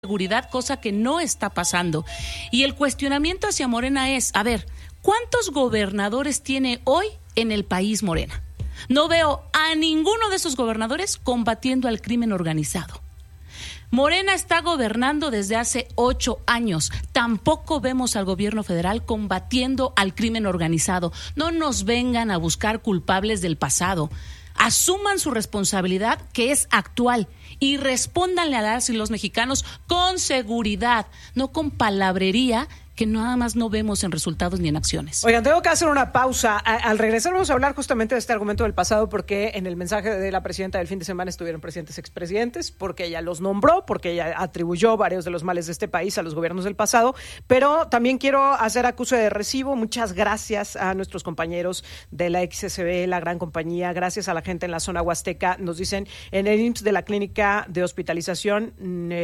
seguridad, cosa que no está pasando. Y el cuestionamiento hacia Morena es, a ver, ¿cuántos gobernadores tiene hoy en el país Morena? No veo a ninguno de esos gobernadores combatiendo al crimen organizado. Morena está gobernando desde hace 8 años. Tampoco vemos al gobierno federal combatiendo al crimen organizado. No nos vengan a buscar culpables del pasado. Asuman su responsabilidad, que es actual, y respóndanle a las y los mexicanos con seguridad, no con palabrería que nada más no vemos en resultados ni en acciones. Oigan, tengo que hacer una pausa. Al regresar vamos a hablar justamente de este argumento del pasado, porque en el mensaje de la presidenta del fin de semana estuvieron presidentes expresidentes, porque ella los nombró, porque ella atribuyó varios de los males de este país a los gobiernos del pasado, pero también quiero hacer acuse de recibo. Muchas gracias a nuestros compañeros de la XSB, la gran compañía, gracias a la gente en la zona huasteca. Nos dicen, en el IMSS de la clínica de hospitalización,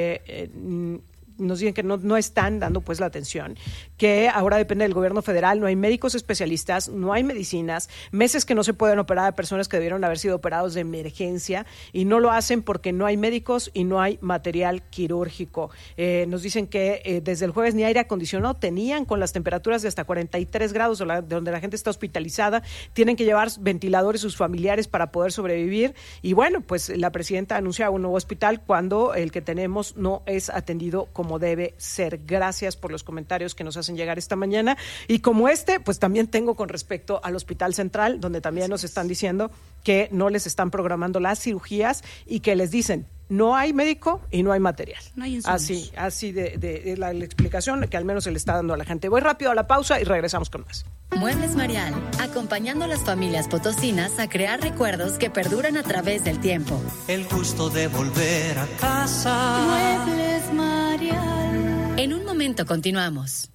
nos dicen que no están dando pues la atención, que ahora depende del gobierno federal, no hay médicos especialistas, no hay medicinas, meses que no se pueden operar a personas que debieron haber sido operados de emergencia y no lo hacen porque no hay médicos y no hay material quirúrgico. Nos dicen que desde el jueves ni aire acondicionado tenían, con las temperaturas de hasta 43 grados donde la gente está hospitalizada, tienen que llevar ventiladores sus familiares para poder sobrevivir y bueno, pues la presidenta anuncia un nuevo hospital cuando el que tenemos no es atendido como debe ser. Gracias por los comentarios que nos hacen llegar esta mañana. Y como pues también tengo con respecto al Hospital Central, donde también nos están diciendo que no les están programando las cirugías y que les dicen, no hay médico y no hay material. No hay así de la explicación que al menos se le está dando a la gente. Voy rápido a la pausa y regresamos con más. Muebles Marial, acompañando a las familias potosinas a crear recuerdos que perduran a través del tiempo. El gusto de volver a casa. Muebles Marial. En un momento continuamos.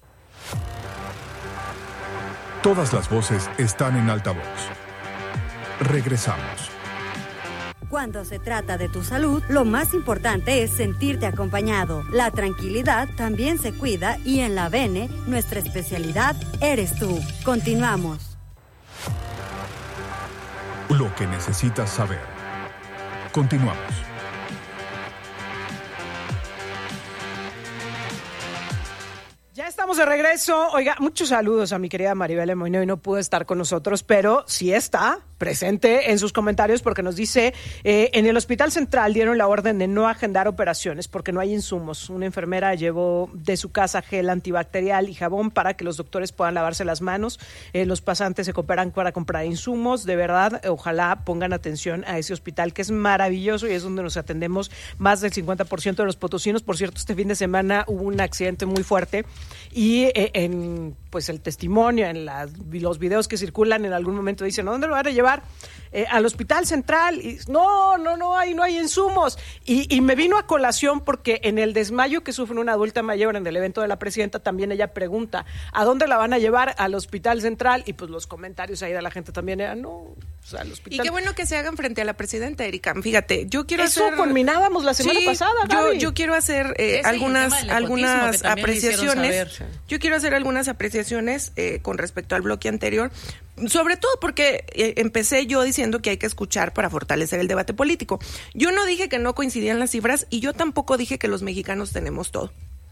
Todas las voces están en altavoz. Regresamos. Cuando se trata de tu salud, lo más importante es sentirte acompañado. La tranquilidad también se cuida y en la Bene, nuestra especialidad eres tú. Continuamos. Lo que necesitas saber. Continuamos. Ya estamos de regreso. Oiga, muchos saludos a mi querida Maribel Emoino, y no pudo estar con nosotros, pero sí está presente en sus comentarios porque nos dice, en el Hospital Central dieron la orden de no agendar operaciones porque no hay insumos. Una enfermera llevó de su casa gel antibacterial y jabón para que los doctores puedan lavarse las manos. Los pasantes se cooperan para comprar insumos. De verdad, ojalá pongan atención a ese hospital, que es maravilloso y es donde nos atendemos más del 50% de los potosinos. Por cierto, este fin de semana hubo un accidente muy fuerte y en pues el testimonio, en los videos que circulan, en algún momento dicen, ¿a dónde lo van a llevar? Al Hospital Central. Y no hay insumos. Y me vino a colación porque en el desmayo que sufre una adulta mayor en el evento de la presidenta, también ella pregunta, ¿a dónde la van a llevar? Al Hospital Central. Y pues los comentarios ahí de la gente también eran, al hospital. Y qué bueno que se hagan frente a la presidenta, Erika. Fíjate, yo quiero Eso culminábamos la semana pasada, Gaby. Yo quiero hacer algunas apreciaciones. Yo quiero hacer algunas apreciaciones con respecto al bloque anterior, sobre todo porque empecé yo diciendo que hay que escuchar para fortalecer el debate político. Yo no dije que no coincidían las cifras y yo tampoco dije que los mexicanos tenemos todo.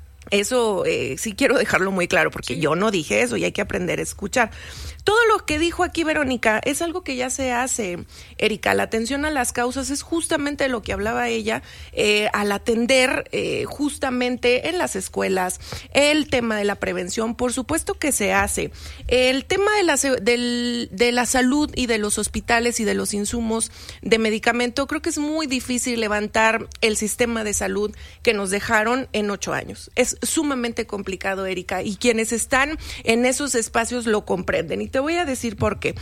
Eso sí quiero dejarlo muy claro, porque yo no dije eso y hay que aprender a escuchar. Todo lo que dijo aquí Verónica es algo que ya se hace, Erika. La atención a las causas es justamente lo que hablaba ella, al atender justamente en las escuelas, el tema de la prevención, por supuesto que se hace. El tema de la salud y de los hospitales y de los insumos de medicamento, creo que es muy difícil levantar el sistema de salud que nos dejaron en 8 años. Es sumamente complicado, Erika, y quienes están en esos espacios lo comprenden. Y te voy a decir por qué.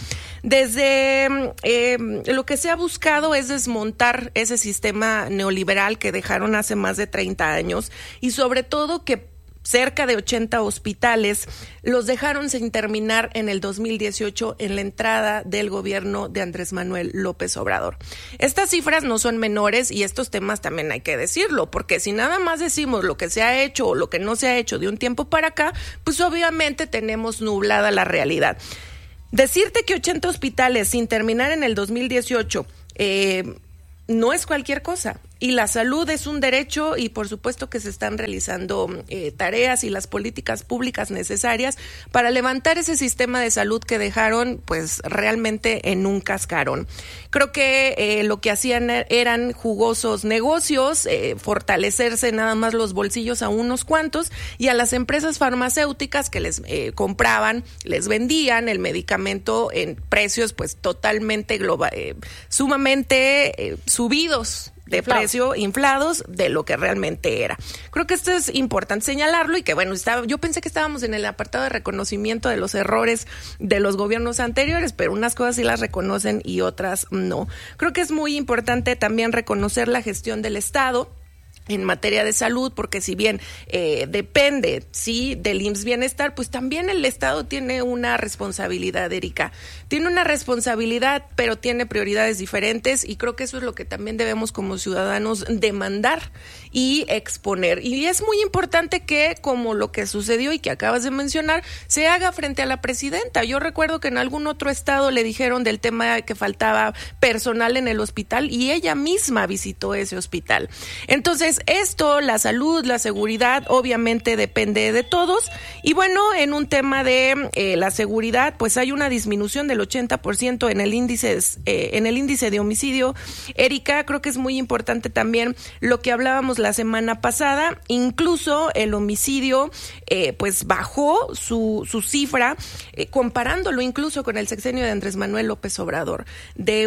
Desde lo que se ha buscado es desmontar ese sistema neoliberal que dejaron hace más de 30 años y sobre todo que cerca de 80 hospitales los dejaron sin terminar en el 2018 en la entrada del gobierno de Andrés Manuel López Obrador. Estas cifras no son menores y estos temas también hay que decirlo, porque si nada más decimos lo que se ha hecho o lo que no se ha hecho de un tiempo para acá, pues obviamente tenemos nublada la realidad. Decirte que 80 hospitales sin terminar en el 2018 no es cualquier cosa. y la salud es un derecho y por supuesto que se están realizando tareas y las políticas públicas necesarias para levantar ese sistema de salud que dejaron pues realmente en un cascarón. Creo que lo que hacían eran jugosos negocios, fortalecerse nada más los bolsillos a unos cuantos y a las empresas farmacéuticas que les compraban, les vendían el medicamento en precios pues totalmente sumamente subidos de precio, inflados de lo que realmente era. Creo que esto es importante señalarlo y que bueno, yo pensé que estábamos en el apartado de reconocimiento de los errores de los gobiernos anteriores, pero unas cosas sí las reconocen y otras no. Creo que es muy importante también reconocer la gestión del Estado en materia de salud, porque si bien depende, sí, del IMSS Bienestar, pues también el Estado tiene una responsabilidad, Erika. Tiene una responsabilidad, pero tiene prioridades diferentes y creo que eso es lo que también debemos como ciudadanos demandar y exponer. Y es muy importante que, como lo que sucedió y que acabas de mencionar, se haga frente a la presidenta. Yo recuerdo que en algún otro estado le dijeron del tema de que faltaba personal en el hospital y ella misma visitó ese hospital. Entonces, esto, la salud, la seguridad, obviamente depende de todos. Y bueno, en un tema de la seguridad, pues hay una disminución del 80% en el índice de homicidio. Erika, creo que es muy importante también lo que hablábamos la semana pasada. Incluso el homicidio, pues bajó su cifra, comparándolo incluso con el sexenio de Andrés Manuel López Obrador, de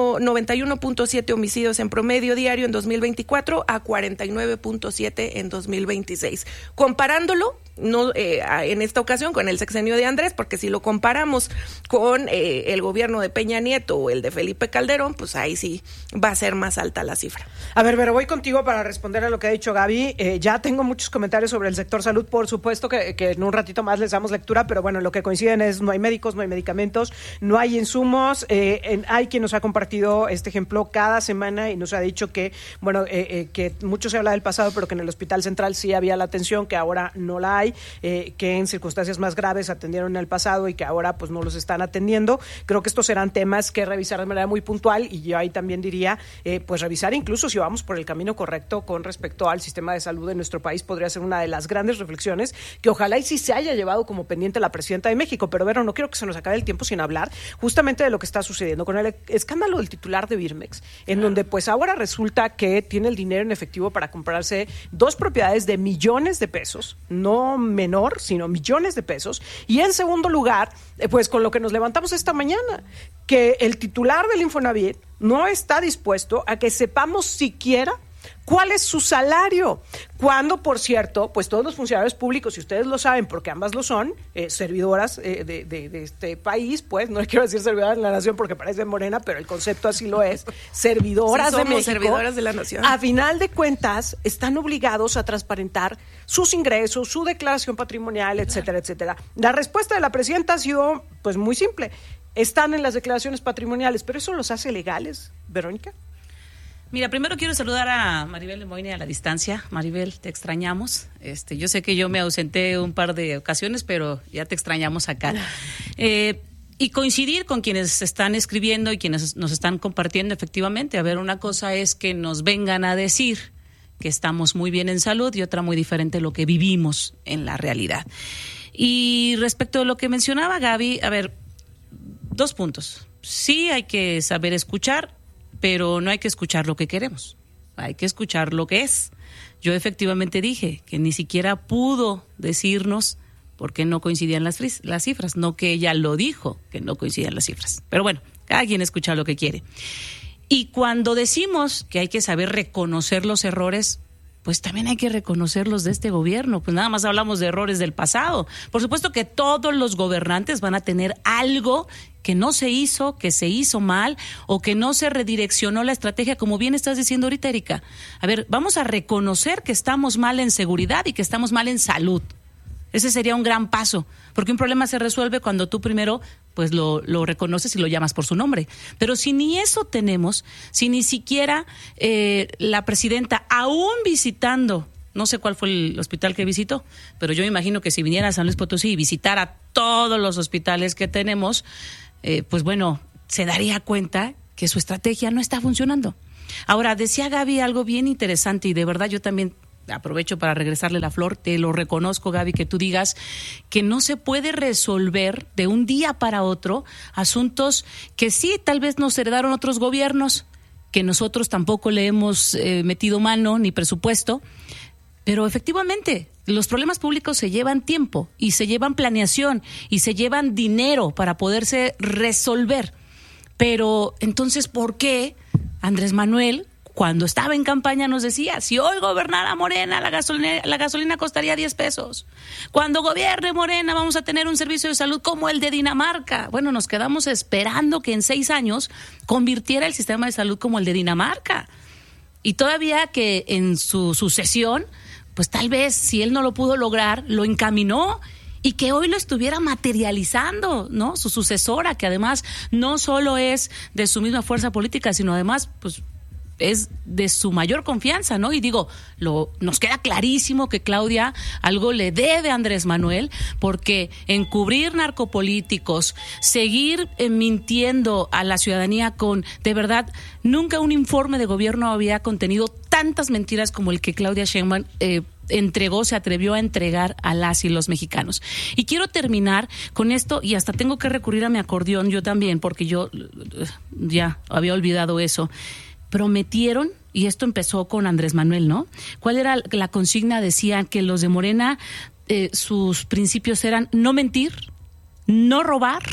91.7 homicidios en promedio diario en 2024 a 49.7 en 2026. Comparándolo, no en esta ocasión con el sexenio de Andrés, porque si lo comparamos con el gobierno de Peña Nieto o el de Felipe Calderón, pues ahí sí va a ser más alta la cifra. A ver, pero voy contigo para responder a lo que ha dicho Gaby. Ya tengo muchos comentarios sobre el sector salud, por supuesto que en un ratito más les damos lectura, pero bueno, lo que coinciden es no hay médicos, no hay medicamentos, no hay insumos. Hay quien nos ha compartido este ejemplo cada semana y nos ha dicho que, bueno, que mucho se habla del pasado, pero que en el Hospital Central sí había la atención, que ahora no la hay, que en circunstancias más graves atendieron en el pasado y que ahora pues no los están atendiendo. Creo que estos serán temas que revisar de manera muy puntual y yo ahí también diría, pues revisar incluso si vamos por el camino correcto con respecto al sistema de salud de nuestro país. Podría ser una de las grandes reflexiones que ojalá y sí se haya llevado como pendiente la presidenta de México, pero Vero, no quiero que se nos acabe el tiempo sin hablar justamente de lo que está sucediendo con el escándalo del titular de Birmex, en donde pues ahora resulta que tiene el dinero en efectivo para comprarse 2 propiedades de millones de pesos, no menor, sino millones de pesos, y en segundo lugar, pues con lo que nos levantamos esta mañana, que el titular del Infonavit no está dispuesto a que sepamos siquiera cuál es su salario, cuando, por cierto, pues todos los funcionarios públicos, si ustedes lo saben, porque ambas lo son, servidoras de este país, pues, no quiero decir servidoras de la nación porque parece Morena, pero el concepto así lo es, servidoras sí, de México, servidoras de la nación. A final de cuentas, están obligados a transparentar sus ingresos, su declaración patrimonial, etcétera, etcétera. La respuesta de la presidenta ha sido, pues, muy simple. Están en las declaraciones patrimoniales, pero ¿eso los hace legales, Verónica? Mira, primero quiero saludar a Maribel Lemoine a la distancia. Maribel, te extrañamos. Yo sé que yo me ausenté un par de ocasiones, pero ya te extrañamos acá. Y coincidir con quienes están escribiendo y quienes nos están compartiendo efectivamente. A ver, una cosa es que nos vengan a decir que estamos muy bien en salud y otra muy diferente lo que vivimos en la realidad. Y respecto a lo que mencionaba Gaby, a ver, 2 puntos. Sí hay que saber escuchar, pero no hay que escuchar lo que queremos, hay que escuchar lo que es. Yo efectivamente dije que ni siquiera pudo decirnos por qué no coincidían las cifras, no que ella lo dijo, que no coincidían las cifras. Pero bueno, cada quien escucha lo que quiere. Y cuando decimos que hay que saber reconocer los errores, pues también hay que reconocerlos de este gobierno. Pues nada más hablamos de errores del pasado. Por supuesto que todos los gobernantes van a tener algo que no se hizo, que se hizo mal o que no se redireccionó la estrategia, como bien estás diciendo ahorita, Erika. A ver, vamos a reconocer que estamos mal en seguridad y que estamos mal en salud. Ese sería un gran paso, porque un problema se resuelve cuando tú primero pues lo reconoces y lo llamas por su nombre. Pero si ni eso tenemos, si ni siquiera la presidenta, aún visitando, no sé cuál fue el hospital que visitó, pero yo me imagino que si viniera a San Luis Potosí y visitara todos los hospitales que tenemos, pues bueno, se daría cuenta que su estrategia no está funcionando. Ahora, decía Gaby algo bien interesante y de verdad yo también aprovecho para regresarle la flor, te lo reconozco, Gaby, que tú digas que no se puede resolver de un día para otro asuntos que sí, tal vez nos heredaron otros gobiernos, que nosotros tampoco le hemos metido mano ni presupuesto, pero efectivamente los problemas públicos se llevan tiempo y se llevan planeación y se llevan dinero para poderse resolver. Pero entonces, ¿por qué Andrés Manuel, cuando estaba en campaña, nos decía, si hoy gobernara Morena, la gasolina costaría 10 pesos. Cuando gobierne Morena, vamos a tener un servicio de salud como el de Dinamarca? Bueno, nos quedamos esperando que en 6 años convirtiera el sistema de salud como el de Dinamarca. Y todavía que en su sucesión, pues tal vez, si él no lo pudo lograr, lo encaminó y que hoy lo estuviera materializando, ¿no? Su sucesora, que además no solo es de su misma fuerza política, sino además, pues, es de su mayor confianza, ¿no? Y digo, nos queda clarísimo que Claudia algo le debe a Andrés Manuel, porque encubrir narcopolíticos, seguir mintiendo a la ciudadanía con, de verdad, nunca un informe de gobierno había contenido tantas mentiras como el que Claudia Sheinbaum se atrevió a entregar a las y los mexicanos. Y quiero terminar con esto, y hasta tengo que recurrir a mi acordeón yo también, porque yo ya había olvidado eso. Prometieron, y esto empezó con Andrés Manuel, ¿no? ¿Cuál era la consigna? Decían que los de Morena, sus principios eran no mentir, no robar,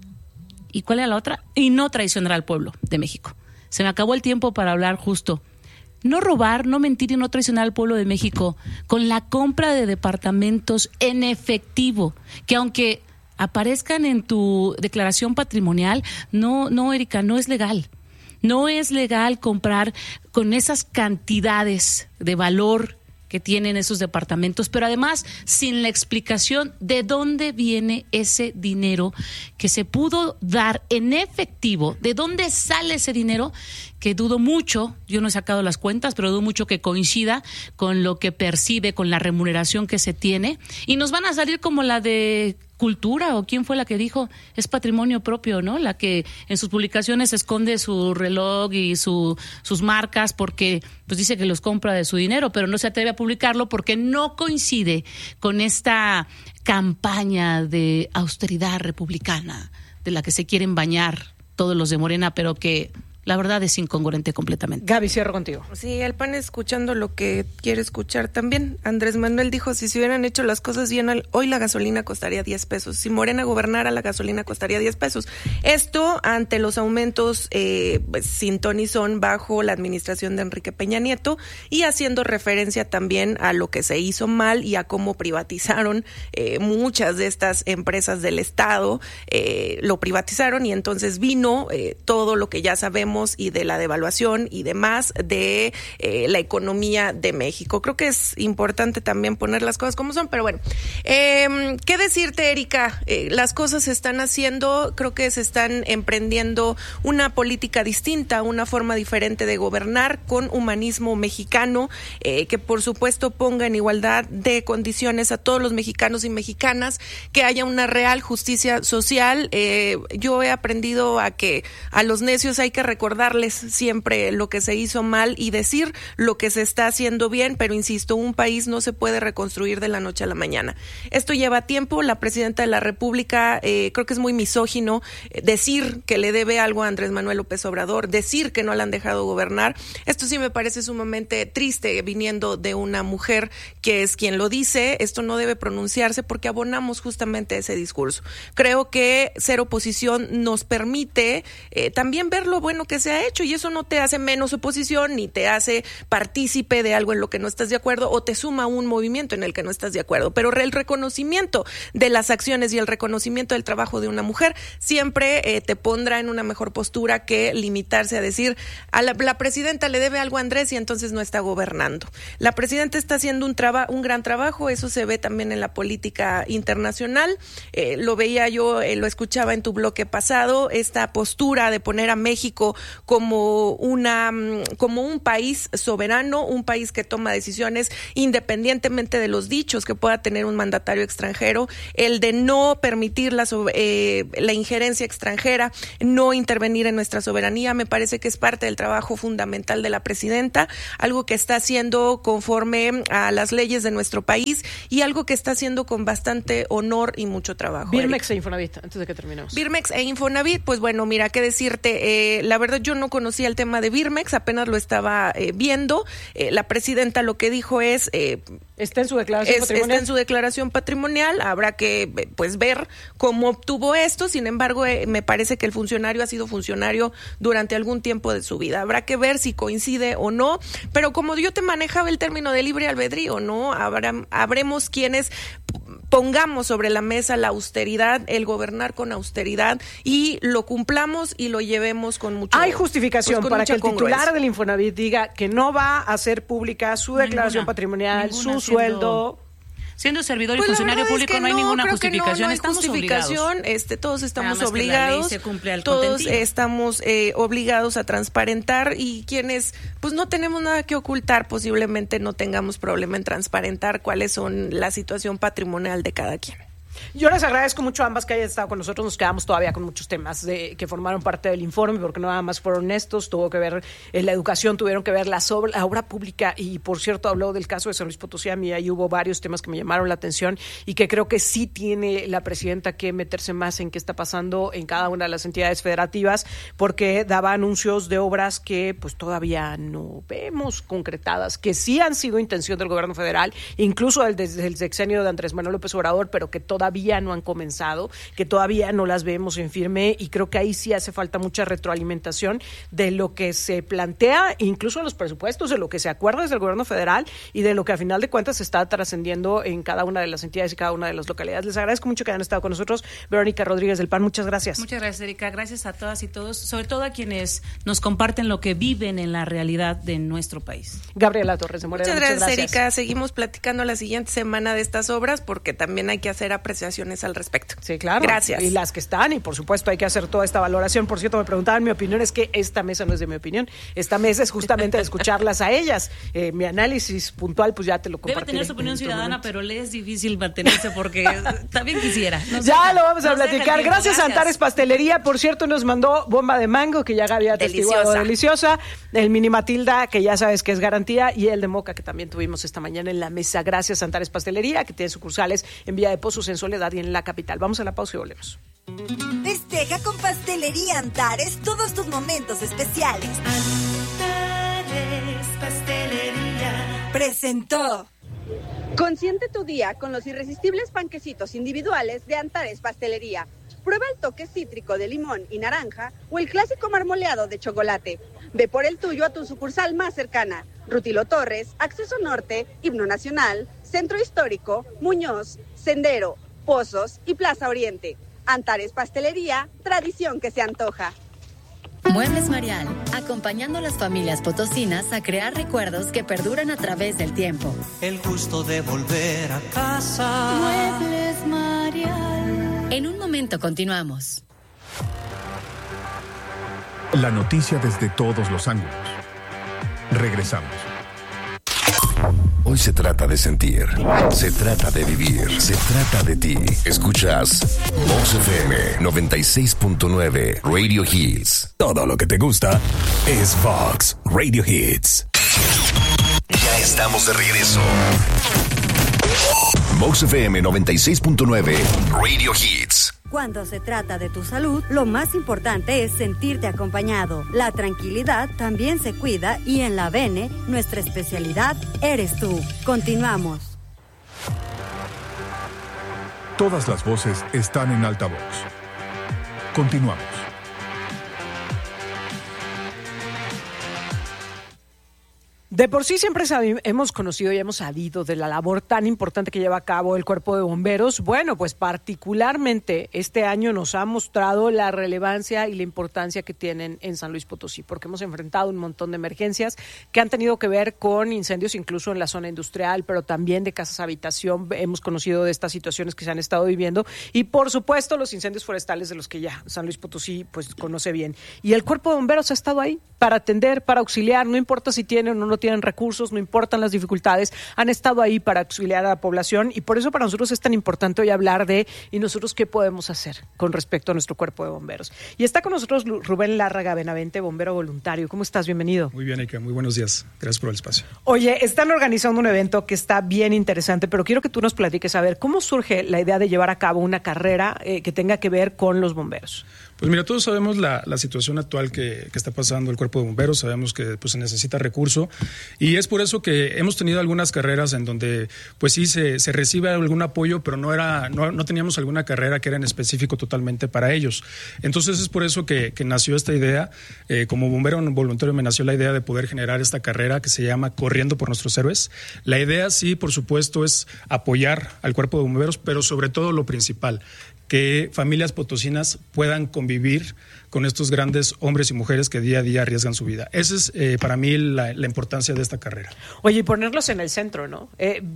¿y cuál era la otra? Y no traicionar al pueblo de México. Se me acabó el tiempo para hablar justo. No robar, no mentir y no traicionar al pueblo de México con la compra de departamentos en efectivo, que aunque aparezcan en tu declaración patrimonial, no, Erika, no es legal. No es legal comprar con esas cantidades de valor que tienen esos departamentos, pero además sin la explicación de dónde viene ese dinero que se pudo dar en efectivo, de dónde sale ese dinero, que dudo mucho, yo no he sacado las cuentas, pero dudo mucho que coincida con lo que percibe, con la remuneración que se tiene, y nos van a salir como la de Cultura, o quién fue la que dijo, es patrimonio propio, ¿no? La que en sus publicaciones esconde su reloj y sus marcas porque pues dice que los compra de su dinero, pero no se atreve a publicarlo porque no coincide con esta campaña de austeridad republicana de la que se quieren bañar todos los de Morena, pero que la verdad es incongruente completamente. Gaby, cierro contigo. Sí, el PAN escuchando lo que quiere escuchar también. Andrés Manuel dijo, si se hubieran hecho las cosas bien, hoy la gasolina costaría 10 pesos. Si Morena gobernara, la gasolina costaría 10 pesos. Esto ante los aumentos sin ton y son bajo la administración de Enrique Peña Nieto, y haciendo referencia también a lo que se hizo mal y a cómo privatizaron muchas de estas empresas del Estado. Lo privatizaron y entonces vino todo lo que ya sabemos y de la devaluación y demás de la economía de México. Creo que es importante también poner las cosas como son, pero bueno, ¿qué decirte, Erika? Las cosas se están haciendo, creo que se están emprendiendo una política distinta, una forma diferente de gobernar con humanismo mexicano, que por supuesto ponga en igualdad de condiciones a todos los mexicanos y mexicanas, que haya una real justicia social. Yo he aprendido a que a los necios hay que recordarles siempre lo que se hizo mal y decir lo que se está haciendo bien, pero insisto, un país no se puede reconstruir de la noche a la mañana. Esto lleva tiempo. La presidenta de la República, creo que es muy misógino decir que le debe algo a Andrés Manuel López Obrador, decir que no la han dejado gobernar. Esto sí me parece sumamente triste viniendo de una mujer que es quien lo dice. Esto no debe pronunciarse porque abonamos justamente ese discurso. Creo que ser oposición nos permite también ver lo bueno que se ha hecho, y eso no te hace menos oposición ni te hace partícipe de algo en lo que no estás de acuerdo o te suma un movimiento en el que no estás de acuerdo, pero el reconocimiento de las acciones y el reconocimiento del trabajo de una mujer siempre te pondrá en una mejor postura que limitarse a decir a la presidenta le debe algo a Andrés y entonces no está gobernando. La presidenta está haciendo un gran trabajo, eso se ve también en la política internacional. Lo veía yo, lo escuchaba en tu bloque pasado, esta postura de poner a México como un país soberano, un país que toma decisiones independientemente de los dichos que pueda tener un mandatario extranjero, el de no permitir la injerencia extranjera, no intervenir en nuestra soberanía, me parece que es parte del trabajo fundamental de la presidenta, algo que está haciendo conforme a las leyes de nuestro país y algo que está haciendo con bastante honor y mucho trabajo. Birmex e Infonavit, antes de que terminemos. Birmex e Infonavit, pues bueno, mira, qué decirte, la verdad yo no conocía el tema de Birmex, apenas lo estaba viendo, la presidenta lo que dijo es... Está en su declaración patrimonial. Está en su declaración patrimonial, habrá que pues ver cómo obtuvo esto, sin embargo me parece que el funcionario ha sido funcionario durante algún tiempo de su vida, habrá que ver si coincide o no, pero como yo te manejaba el término de libre albedrío, ¿no? Habremos quienes pongamos sobre la mesa la austeridad, el gobernar con austeridad y lo cumplamos y lo llevemos con mucho... Hay justificación para que el titular del Infonavit diga que no va a hacer pública su declaración patrimonial, su sueldo... Siendo servidor y funcionario público no hay ninguna justificación, no hay estamos justificación, obligados. Todos estamos Además obligados, que la ley se cumple al todos contentillo. estamos obligados a transparentar y quienes pues no tenemos nada que ocultar, posiblemente no tengamos problema en transparentar cuáles son la situación patrimonial de cada quien. Yo les agradezco mucho a ambas que hayan estado con nosotros. Nos quedamos todavía con muchos temas que formaron parte del informe, porque no nada más fueron estos, tuvo que ver la educación, tuvieron que ver la obra pública y, por cierto, habló del caso de San Luis Potosí. A mí ahí hubo varios temas que me llamaron la atención y que creo que sí tiene la presidenta que meterse más en qué está pasando en cada una de las entidades federativas, porque daba anuncios de obras que pues todavía no vemos concretadas, que sí han sido intención del gobierno federal, incluso desde el sexenio de Andrés Manuel López Obrador, pero que todavía no han comenzado, que todavía no las vemos en firme, y creo que ahí sí hace falta mucha retroalimentación de lo que se plantea, incluso en los presupuestos, de lo que se acuerda desde el gobierno federal y de lo que a final de cuentas se está trascendiendo en cada una de las entidades y cada una de las localidades. Les agradezco mucho que hayan estado con nosotros. Verónica Rodríguez del PAN, muchas gracias. Muchas gracias, Erika. Gracias a todas y todos, sobre todo a quienes nos comparten lo que viven en la realidad de nuestro país. Gabriela Torres de Moreno, muchas gracias, Erika. Seguimos platicando la siguiente semana de estas obras porque también hay que hacer apreciaciones al respecto. Sí, claro. Gracias. Y las que están, y por supuesto hay que hacer toda esta valoración. Por cierto, me preguntaban, mi opinión es que esta mesa no es de mi opinión, esta mesa es justamente de escucharlas a ellas. Mi análisis puntual, pues ya te lo compartiré. Debe tener su opinión ciudadana, pero le es difícil mantenerse porque también quisiera. Ya lo vamos a platicar. Gracias a Antares Pastelería, por cierto, nos mandó bomba de mango, que ya había testiguado, deliciosa. El mini Matilda, que ya sabes que es garantía, y el de moca, que también tuvimos esta mañana en la mesa. Gracias a Antares Pastelería, que tiene sucursales en Villa de Pozos, en Soledad y en la capital. Vamos a la pausa y volvemos. Festeja con Pastelería Antares todos tus momentos especiales. Antares Pastelería presentó. Consiente tu día con los irresistibles panquecitos individuales de Antares Pastelería. Prueba el toque cítrico de limón y naranja o el clásico marmoleado de chocolate. Ve por el tuyo a tu sucursal más cercana. Rutilo Torres, Acceso Norte, Himno Nacional, Centro Histórico, Muñoz, Sendero, Pozos y Plaza Oriente. Antares Pastelería, tradición que se antoja. Muebles Marial, acompañando a las familias potosinas a crear recuerdos que perduran a través del tiempo. El gusto de volver a casa. Muebles Marial. En un momento continuamos. La noticia desde todos los ángulos. Regresamos. Hoy se trata de sentir, se trata de vivir, se trata de ti. Escuchas Vox FM 96.9 Radio Hits. Todo lo que te gusta es Vox Radio Hits. Ya estamos de regreso. Vox FM 96.9 Radio Hits. Cuando se trata de tu salud, lo más importante es sentirte acompañado. La tranquilidad también se cuida y en la Bene, nuestra especialidad eres tú. Continuamos. Todas las voces están en altavoz. Continuamos. De por sí siempre hemos conocido y hemos sabido de la labor tan importante que lleva a cabo el Cuerpo de Bomberos. Bueno, pues particularmente este año nos ha mostrado la relevancia y la importancia que tienen en San Luis Potosí, porque hemos enfrentado un montón de emergencias que han tenido que ver con incendios incluso en la zona industrial, pero también de casas habitación. Hemos conocido de estas situaciones que se han estado viviendo y, por supuesto, los incendios forestales de los que ya San Luis Potosí pues conoce bien. Y el Cuerpo de Bomberos ha estado ahí para atender, para auxiliar, no importa si tienen o no tienen recursos, no importan las dificultades, han estado ahí para auxiliar a la población y por eso para nosotros es tan importante hoy hablar de ¿y nosotros qué podemos hacer con respecto a nuestro Cuerpo de Bomberos? Y está con nosotros Rubén Lárraga Benavente, bombero voluntario. ¿Cómo estás? Bienvenido. Muy bien, Ika, muy buenos días. Gracias por el espacio. Oye, están organizando un evento que está bien interesante, pero quiero que tú nos platiques a ver cómo surge la idea de llevar a cabo una carrera que tenga que ver con los bomberos. Pues mira, todos sabemos la situación actual que está pasando el Cuerpo de Bomberos, sabemos que pues, se necesita recurso y es por eso que hemos tenido algunas carreras en donde pues sí se recibe algún apoyo, pero no teníamos alguna carrera que era en específico totalmente para ellos. Entonces es por eso que nació esta idea, como bombero voluntario me nació la idea de poder generar esta carrera que se llama Corriendo por Nuestros Héroes. La idea sí, por supuesto, es apoyar al Cuerpo de Bomberos, pero sobre todo lo principal, que familias potosinas puedan convivir con estos grandes hombres y mujeres que día a día arriesgan su vida. Esa es para mí la importancia de esta carrera. Oye, y ponerlos en el centro, ¿no?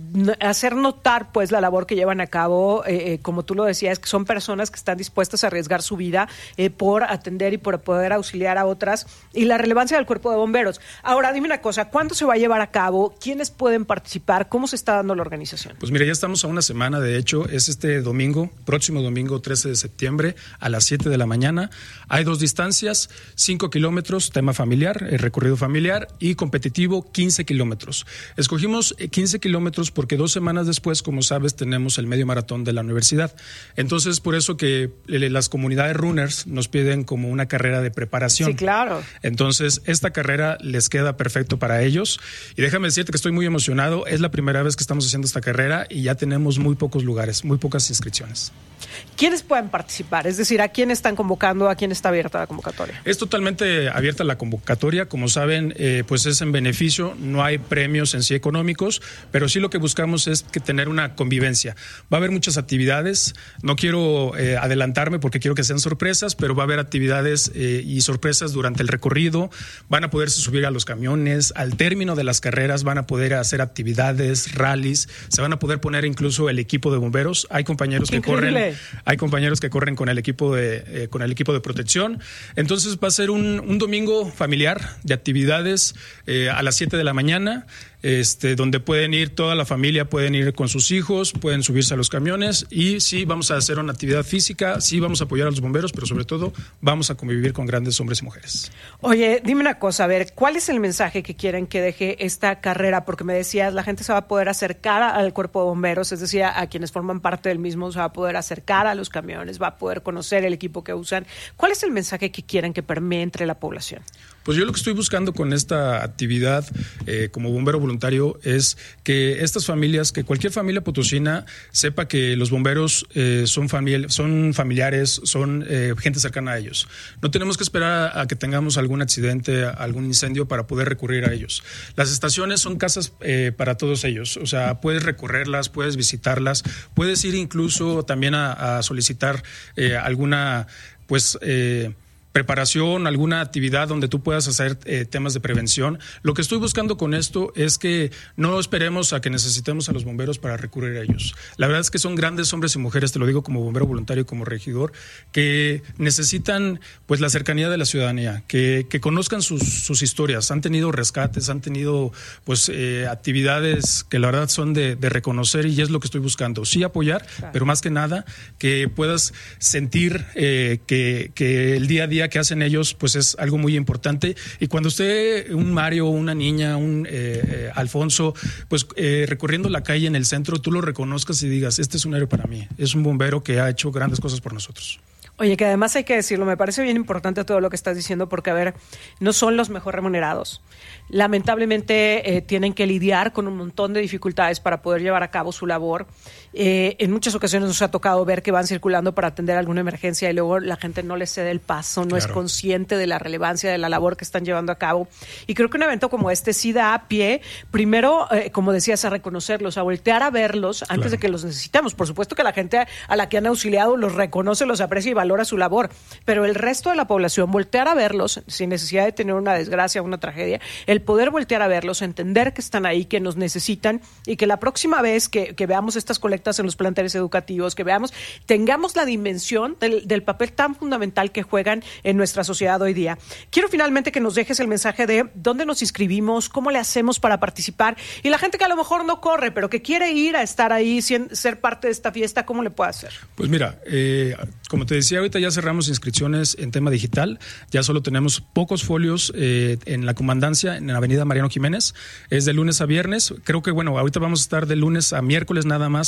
Hacer notar pues la labor que llevan a cabo, como tú lo decías, que son personas que están dispuestas a arriesgar su vida por atender y por poder auxiliar a otras, y la relevancia del Cuerpo de Bomberos. Ahora, dime una cosa, ¿cuándo se va a llevar a cabo? ¿Quiénes pueden participar? ¿Cómo se está dando la organización? Pues mira, ya estamos a una semana, de hecho, es este próximo domingo 13 de septiembre a las 7 de la mañana. Hay 2 distancias, 5 kilómetros, tema familiar, el recorrido familiar, y competitivo, 15 kilómetros. Escogimos 15 kilómetros porque 2 semanas después, como sabes, tenemos el medio maratón de la universidad. Entonces, por eso que las comunidades runners nos piden como una carrera de preparación. Sí, claro. Entonces, esta carrera les queda perfecto para ellos. Y déjame decirte que estoy muy emocionado. Es la primera vez que estamos haciendo esta carrera y ya tenemos muy pocos lugares, muy pocas inscripciones. ¿Quiénes pueden participar? Es decir, ¿a quién están convocando? ¿A quién está abierta la convocatoria? Es totalmente abierta la convocatoria. Como saben, pues es en beneficio. No hay premios en sí económicos, pero sí lo que buscamos es que tener una convivencia. Va a haber muchas actividades. No quiero adelantarme porque quiero que sean sorpresas, pero va a haber actividades y sorpresas durante el recorrido. Van a poderse subir a los camiones. Al término de las carreras van a poder hacer actividades, rallies. Se van a poder poner incluso el equipo de bomberos. Hay compañeros que corren. Hay compañeros que corren con el equipo de protección. Entonces va a ser un domingo familiar de actividades a las 7 de la mañana. Donde pueden ir toda la familia, pueden ir con sus hijos, pueden subirse a los camiones y sí vamos a hacer una actividad física, sí vamos a apoyar a los bomberos, pero sobre todo vamos a convivir con grandes hombres y mujeres. Oye, dime una cosa, a ver, ¿cuál es el mensaje que quieren que deje esta carrera? Porque me decías, la gente se va a poder acercar al Cuerpo de Bomberos, es decir, a quienes forman parte del mismo, se va a poder acercar a los camiones, va a poder conocer el equipo que usan. ¿Cuál es el mensaje que quieren que permee entre la población? Pues yo lo que estoy buscando con esta actividad como bombero voluntario es que estas familias, que cualquier familia potosina sepa que los bomberos son familiares, son gente cercana a ellos. No tenemos que esperar a que tengamos algún accidente, algún incendio para poder recurrir a ellos. Las estaciones son casas para todos ellos, o sea, puedes recorrerlas, puedes visitarlas, puedes ir incluso también a solicitar alguna preparación, alguna actividad donde tú puedas hacer temas de prevención. Lo que estoy buscando con esto es que no esperemos a que necesitemos a los bomberos para recurrir a ellos. La verdad es que son grandes hombres y mujeres, te lo digo como bombero voluntario y como regidor, que necesitan pues la cercanía de la ciudadanía, que conozcan sus historias. Han tenido rescates, han tenido pues actividades que la verdad son de reconocer y es lo que estoy buscando. Sí apoyar, claro, pero más que nada que puedas sentir que el día a día que hacen ellos pues es algo muy importante, y cuando esté un Mario, una niña, un Alfonso pues recorriendo la calle en el centro, tú lo reconozcas y digas, este es un héroe para mí, es un bombero que ha hecho grandes cosas por nosotros. Oye, que además hay que decirlo, me parece bien importante todo lo que estás diciendo porque, a ver, no son los mejor remunerados. Lamentablemente tienen que lidiar con un montón de dificultades para poder llevar a cabo su labor. En muchas ocasiones nos ha tocado ver que van circulando para atender alguna emergencia y luego la gente no les cede el paso, no es consciente de la relevancia de la labor que están llevando a cabo. Y creo que un evento como este sí da pie, primero, como decías, a reconocerlos, a voltear a verlos antes de que los necesitemos. Por supuesto que la gente a la que han auxiliado los reconoce, los aprecia y valora su labor, pero el resto de la población, voltear a verlos sin necesidad de tener una desgracia, una tragedia, el poder voltear a verlos, entender que están ahí, que nos necesitan y que la próxima vez que veamos estas colectas en los planteles educativos, que tengamos la dimensión del papel tan fundamental que juegan en nuestra sociedad hoy día. Quiero finalmente que nos dejes el mensaje de dónde nos inscribimos, cómo le hacemos para participar y la gente que a lo mejor no corre, pero que quiere ir a estar ahí, ser parte de esta fiesta, ¿cómo le puede hacer? Pues mira, como te decía, ahorita ya cerramos inscripciones en tema digital, ya solo tenemos pocos folios en la comandancia, en la avenida Mariano Jiménez, es de lunes a viernes, creo que ahorita vamos a estar de lunes a miércoles nada más